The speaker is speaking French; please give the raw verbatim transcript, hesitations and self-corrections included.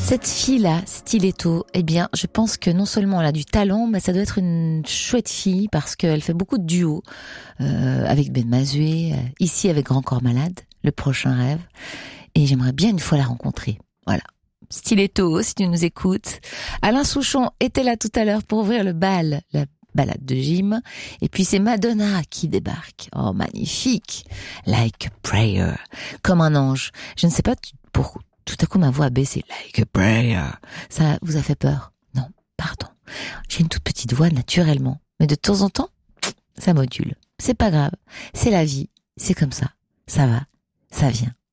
Cette fille-là, Stiletto, eh bien, je pense que non seulement elle a du talent, mais ça doit être une chouette fille parce qu'elle fait beaucoup de duos euh, avec Ben Mazué, euh, ici avec Grand Corps Malade, Le Prochain Rêve. Et j'aimerais bien une fois la rencontrer. Voilà. Stiletto, si tu nous écoutes. Alain Souchon était là tout à l'heure pour ouvrir le bal, la balade de Jim. Et puis c'est Madonna qui débarque. Oh, magnifique. Like a prayer. Comme un ange. Je ne sais pas pour tout à coup ma voix a baissé. Like a prayer. Ça vous a fait peur? Non, pardon. J'ai une toute petite voix naturellement. Mais de temps en temps, ça module. C'est pas grave. C'est la vie. C'est comme ça. Ça va. Ça vient.